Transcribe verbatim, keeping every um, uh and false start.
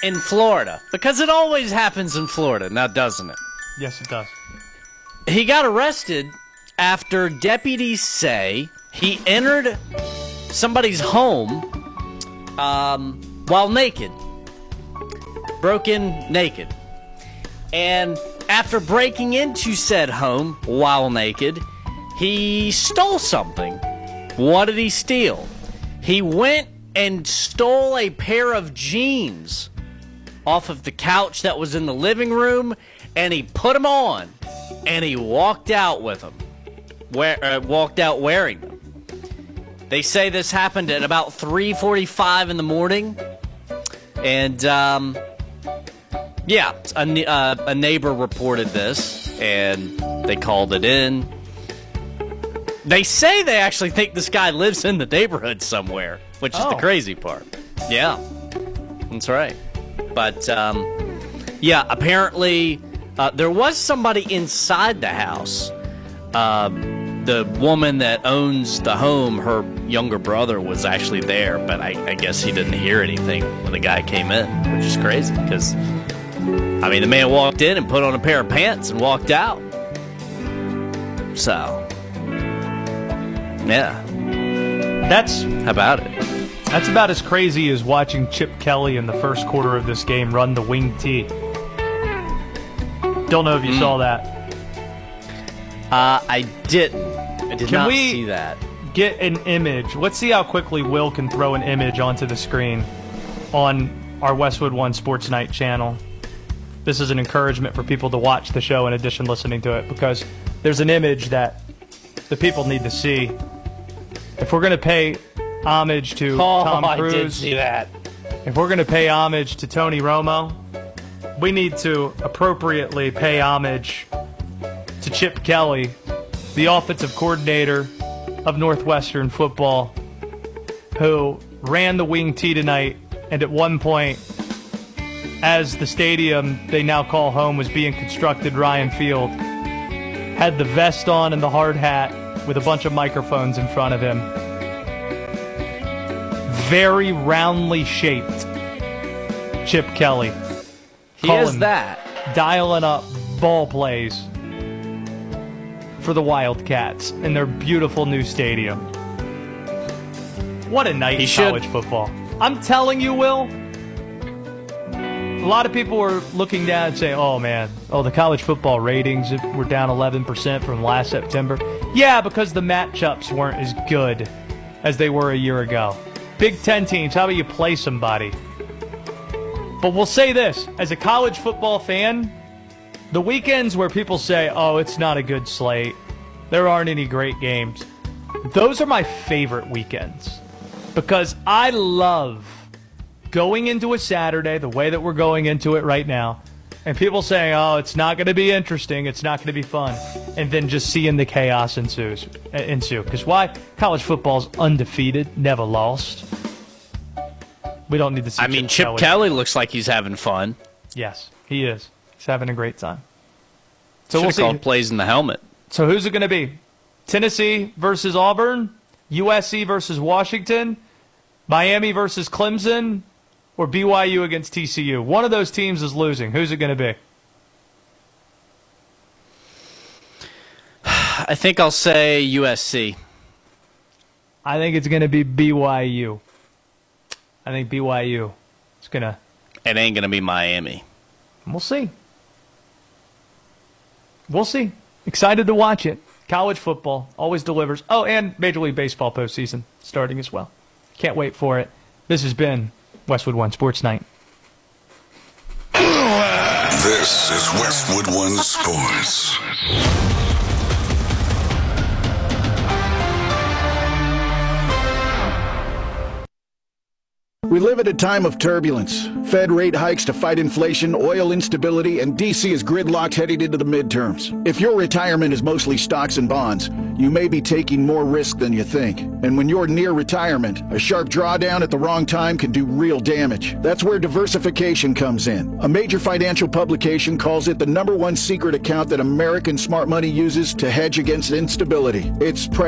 in Florida, because it always happens in Florida, now doesn't it? Yes, it does. He got arrested after deputies say he entered somebody's home um, while naked. Broke in naked. And after breaking into said home while naked, he stole something. What did he steal? He went and stole a pair of jeans off of the couch that was in the living room, and he put them on, and he walked out with them. Wear, uh, walked out wearing them. They say this happened at about three forty-five in the morning, and um, yeah, a, uh, a neighbor reported this, and they called it in. They say they actually think this guy lives in the neighborhood somewhere, which is oh. the crazy part. Yeah, that's right. But, um, yeah, apparently uh, there was somebody inside the house. Um, the woman that owns the home, her younger brother was actually there, but I, I guess he didn't hear anything when the guy came in, which is crazy because, I mean, the man walked in and put on a pair of pants and walked out. So... yeah. That's How about it? that's about as crazy as watching Chip Kelly in the first quarter of this game run the wing T. Don't know if you Mm. saw that. Uh, I didn't. I did Can not we- see that. Get an image. Let's see how quickly Will can throw an image onto the screen on our Westwood One Sports Night channel. This is an encouragement for people to watch the show in addition to listening to it, because there's an image that the people need to see. If we're going to pay homage to Oh, Tom I did Cruise, see that. if we're going to pay homage to Tony Romo, we need to appropriately pay homage to Chip Kelly, the offensive coordinator of Northwestern football, who ran the wing T tonight, and at one point, as the stadium they now call home was being constructed, Ryan Field, had the vest on and the hard hat with a bunch of microphones in front of him. Very roundly shaped Chip Kelly. He Calling- is that. Dialing up ball plays for the Wildcats in their beautiful new stadium. What a night He in should. college football. I'm telling you, Will, a lot of people were looking down and saying, oh, man, oh, the college football ratings were down eleven percent from last September. Yeah, because the matchups weren't as good as they were a year ago. Big Ten teams, how about you play somebody? But we'll say this, as a college football fan, the weekends where people say, oh, it's not a good slate, there aren't any great games, those are my favorite weekends. Because I love going into a Saturday the way that we're going into it right now, and people saying, oh, it's not going to be interesting, it's not going to be fun, and then just seeing the chaos ensues, ensue. Because why? College football's undefeated, never lost. We don't need to see I mean, Chip Kelly. Kelly looks like he's having fun. Yes, he is. He's having a great time. So Should we'll have see. called plays in the helmet. So who's it going to be? Tennessee versus Auburn? U S C versus Washington? Miami versus Clemson? Or B Y U against T C U? One of those teams is losing. Who's it going to be? I think I'll say U S C. I think it's going to be B Y U. I think B Y U is going to... It ain't going to be Miami. We'll see. We'll see. Excited to watch it. College football always delivers. Oh, and Major League Baseball postseason starting as well. Can't wait for it. This has been Westwood One Sports Night. This is Westwood One Sports. We live at a time of turbulence. Fed rate hikes to fight inflation, oil instability, and D C is gridlocked heading into the midterms. If your retirement is mostly stocks and bonds, you may be taking more risk than you think. And when you're near retirement, a sharp drawdown at the wrong time can do real damage. That's where diversification comes in. A major financial publication calls it the number one secret account that American smart money uses to hedge against instability. It's